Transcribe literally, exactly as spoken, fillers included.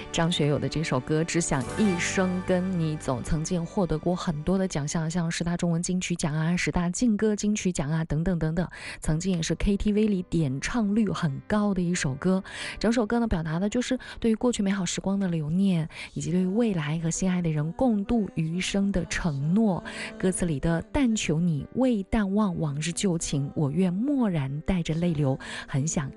张学友的这首歌《只想一生跟你走》曾经获得过很多的奖项，像十大中文金曲奖啊、十大劲歌金曲奖啊等等等等，曾经也是 K T V 里点唱率很高的一首歌。整首歌呢，表达的就是对于过去美好时光的留念，以及对于未来和心爱的人共度余生的承诺。歌词里的但求你未淡忘往日旧情，我愿默然带着泪流，很想